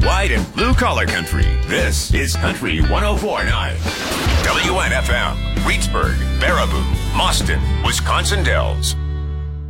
white and blue collar country. This is Country 104.9. WNFM, Reedsburg, Baraboo, Mauston, Wisconsin Dells.